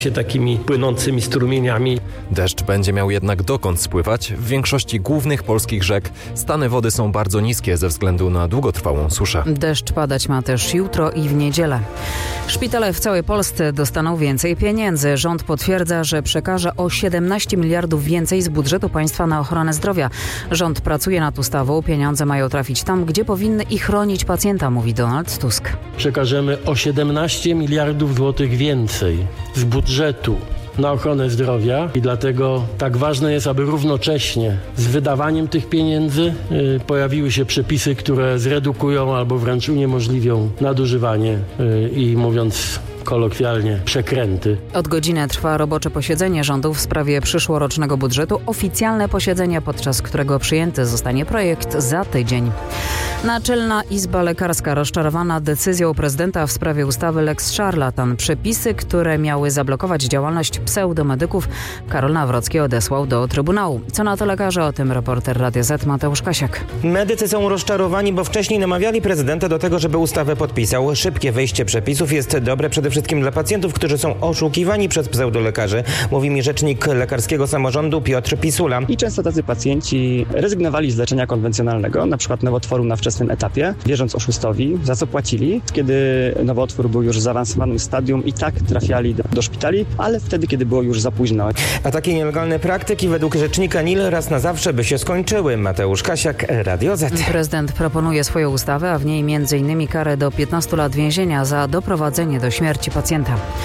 się takimi płynącymi strumieniami. Deszcz będzie miał jednak dokąd spływać. W większości głównych polskich rzek stany wody są bardzo niskie ze względu na długotrwałą suszę. Deszcz padać ma też jutro i w niedzielę. Szpitale w całej Polsce dostaną więcej pieniędzy. Rząd potwierdza, że przekaże o 17 miliardów więcej z budżetu państwa na ochronę zdrowia. Rząd pracuje nad ustawą. Pieniądze mają trafić tam, gdzie powinny i chronić pacjenta, mówi Donald Tusk. Przekażemy o 17 miliardów złotych więcej z budżetu na ochronę zdrowia i dlatego tak ważne jest, aby równocześnie z wydawaniem tych pieniędzy pojawiły się przepisy, które zredukują albo wręcz uniemożliwią nadużywanie i mówiąc kolokwialnie przekręty. Od godziny trwa robocze posiedzenie rządu w sprawie przyszłorocznego budżetu. Oficjalne posiedzenie, podczas którego przyjęty zostanie projekt za tydzień. Naczelna Izba Lekarska rozczarowana decyzją prezydenta w sprawie ustawy Lex Szarlatan. Przepisy, które miały zablokować działalność pseudomedyków, Karol Nawrocki odesłał do Trybunału. Co na to lekarze? O tym reporter Radia Z Mateusz Kasiak. Medycy są rozczarowani, bo wcześniej namawiali prezydenta do tego, żeby ustawę podpisał. Szybkie wejście przepisów jest dobre przede wszystkim dla pacjentów, którzy są oszukiwani przez pseudolekarzy, mówi mi rzecznik lekarskiego samorządu Piotr Pisula. I często tacy pacjenci rezygnowali z leczenia konwencjonalnego, na przykład nowotworu na wczesnym etapie, wierząc oszustowi, za co płacili. Kiedy nowotwór był już w zaawansowanym stadium, i tak trafiali do szpitali, ale wtedy, kiedy było już za późno. A takie nielegalne praktyki według rzecznika NIL raz na zawsze by się skończyły. Mateusz Kasiak, Radio Z. Prezydent proponuje swoją ustawę, a w niej m.in. karę do 15 lat więzienia za doprowadzenie do śmierci pacjenta.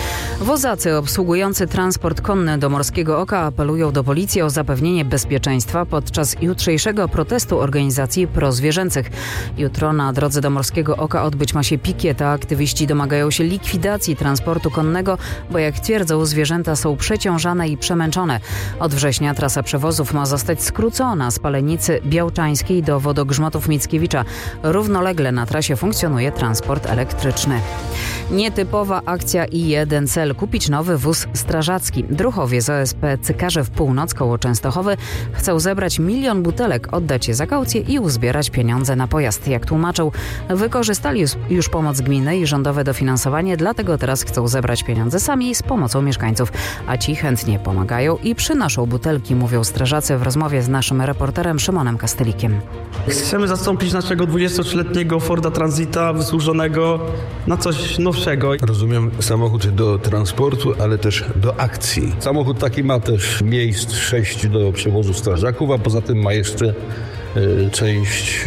Wozacy obsługujący transport konny do Morskiego Oka apelują do policji o zapewnienie bezpieczeństwa podczas jutrzejszego protestu organizacji prozwierzęcych. Jutro na drodze do Morskiego Oka odbyć ma się pikieta. Aktywiści domagają się likwidacji transportu konnego, bo jak twierdzą, zwierzęta są przeciążane i przemęczone. Od września trasa przewozów ma zostać skrócona z Palenicy Białczańskiej do Wodogrzmotów Mickiewicza. Równolegle na trasie funkcjonuje transport elektryczny. Nietypowa akcja i jeden cel: kupić nowy wóz strażacki. Druhowie z OSP Cykarzew Północ koło Częstochowy chcą zebrać 1 000 000 butelek, oddać je za kaucję i uzbierać pieniądze na pojazd. Jak tłumaczą, wykorzystali już pomoc gminy i rządowe dofinansowanie, dlatego teraz chcą zebrać pieniądze sami z pomocą mieszkańców. A ci chętnie pomagają i przynoszą butelki, mówią strażacy w rozmowie z naszym reporterem Szymonem Kastylikiem. Chcemy zastąpić naszego 23-letniego Forda Transita wysłużonego na coś nowszego. Rozumiem, samochód do transportu, ale też do akcji. Samochód taki ma też miejsc 6 do przewozu strażaków, a poza tym ma jeszcze część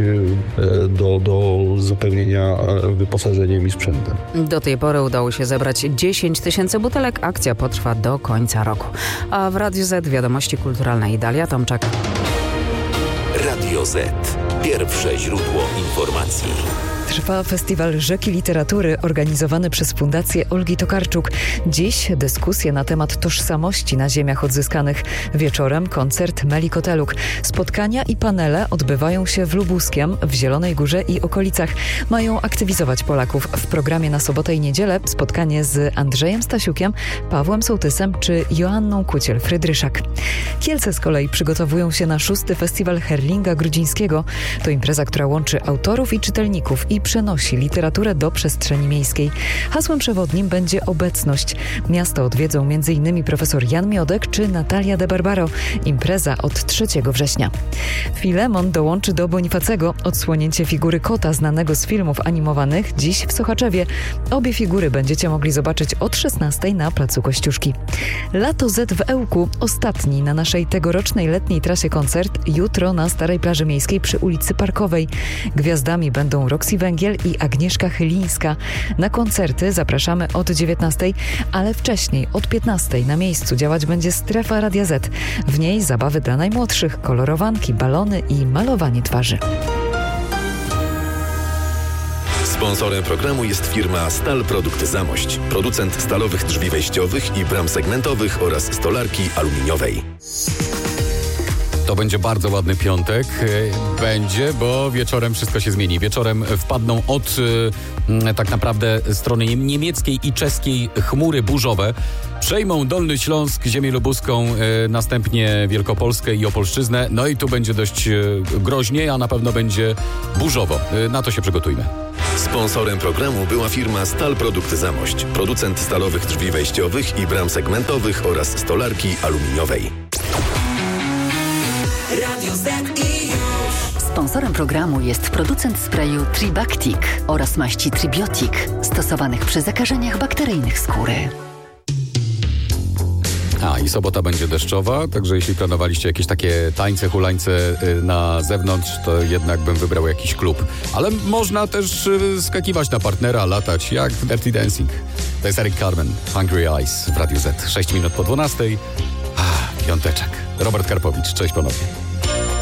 do zapewnienia wyposażeniem i sprzętem. Do tej pory udało się zebrać 10 000 butelek. Akcja potrwa do końca roku. A w Radiu Z wiadomości kulturalne i Dalia Tomczak. Radio Z. Pierwsze źródło informacji. Trwa Festiwal Rzeki Literatury organizowany przez Fundację Olgi Tokarczuk. Dziś dyskusje na temat tożsamości na ziemiach odzyskanych. Wieczorem koncert Meli Koteluk. Spotkania i panele odbywają się w Lubuskiem, w Zielonej Górze i okolicach. Mają aktywizować Polaków. W programie na sobotę i niedzielę spotkanie z Andrzejem Stasiukiem, Pawłem Sołtysem czy Joanną Kuciel-Frydryszak. Kielce z kolei przygotowują się na 6. Festiwal Herlinga Grudzińskiego. To impreza, która łączy autorów i czytelników i przenosi literaturę do przestrzeni miejskiej. Hasłem przewodnim będzie obecność. Miasto odwiedzą m.in. profesor Jan Miodek czy Natalia de Barbaro. Impreza od 3 września. Filemon dołączy do Bonifacego. Odsłonięcie figury kota znanego z filmów animowanych dziś w Sochaczewie. Obie figury będziecie mogli zobaczyć od 16 na placu Kościuszki. Lato Z w Ełku. Ostatni na naszej tegorocznej letniej trasie koncert jutro na Starej Plaży Miejskiej przy ulicy Parkowej. Gwiazdami będą Roxy Węgiel i Agnieszka Chylińska. Na koncerty zapraszamy od 19, ale wcześniej od 15 na miejscu działać będzie strefa Radia Z. W niej zabawy dla najmłodszych, kolorowanki, balony i malowanie twarzy. Sponsorem programu jest firma Stal Produkt Zamość. Producent stalowych drzwi wejściowych i bram segmentowych oraz stolarki aluminiowej. To będzie bardzo ładny piątek. Będzie, bo wieczorem wszystko się zmieni. Wieczorem wpadną od tak naprawdę strony niemieckiej i czeskiej chmury burzowe. Przejmą Dolny Śląsk, ziemię lubuską, następnie Wielkopolskę i Opolszczyznę. No i tu będzie dość groźnie, a na pewno będzie burzowo. Na to się przygotujmy. Sponsorem programu była firma Stal Produkt Zamość, producent stalowych drzwi wejściowych i bram segmentowych oraz stolarki aluminiowej. Radio Z i już. Sponsorem programu jest producent sprayu Tribactic oraz maści Tribiotic, stosowanych przy zakażeniach bakteryjnych skóry. I sobota będzie deszczowa, także jeśli planowaliście jakieś takie tańce, hulańce na zewnątrz, to jednak bym wybrał jakiś klub. Ale można też skakiwać na partnera, latać, jak w Dirty Dancing. To jest Eric Carmen, Hungry Eyes w Radiu Z. 6 minut po 12. Piąteczek. Robert Karpowicz, cześć ponownie.